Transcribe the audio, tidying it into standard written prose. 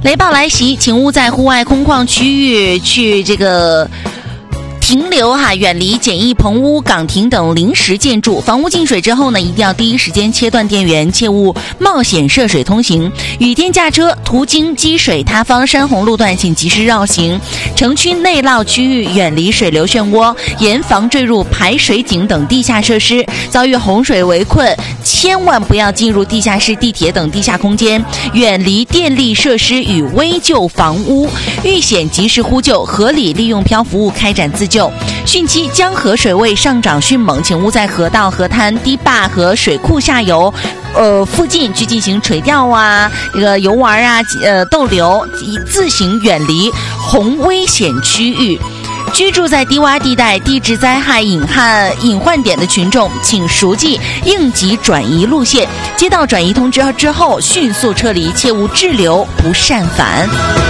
雷暴来袭，请勿在户外空旷区域去停留远离简易棚屋、岗亭等临时建筑。房屋进水之后呢，一定要第一时间切断电源，切勿冒险涉水通行。雨天驾车途经积水塌方、山洪路段，请及时绕行。城区内涝区域远离水流漩涡，严防坠入排水井等地下设施。遭遇洪水围困，千万不要进入地下室、地铁等地下空间，远离电力设施与危旧房屋。遇险及时呼救，合理利用漂浮物开展自救。汛期江河水位上涨迅猛，请勿在河道、河滩、堤坝和水库下游附近去进行垂钓游玩逗留，以自行远离洪危险区域。居住在低洼地带、地质灾害隐患点的群众，请熟记应急转移路线，接到转移通知之后迅速撤离，切勿滞留不善返。